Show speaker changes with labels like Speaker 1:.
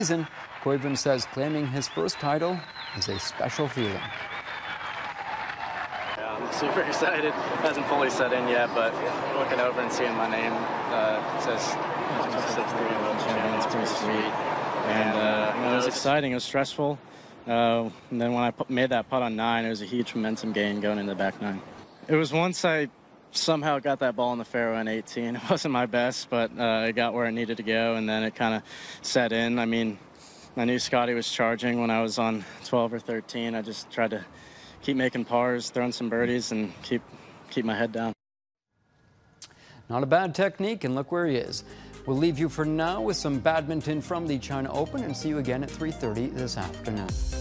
Speaker 1: season. Koivu says claiming his first title is a special feeling.
Speaker 2: Yeah, I'm super excited. It hasn't fully set in yet, but looking over and seeing my name says 63 World Champion, it's pretty sweet. And it was exciting. It was stressful. And then when I made that putt on 9, it was a huge momentum gain going into the back 9. It was once I somehow got that ball in the fairway on 18. It wasn't my best, but it got where it needed to go, and then it kind of set in. I mean, I knew Scotty was charging when I was on 12 or 13. I just tried to keep making pars, throwing some birdies, and keep my head down.
Speaker 1: Not a bad technique, and look where he is. We'll leave you for now with some badminton from the China Open and see you again at 3:30 this afternoon.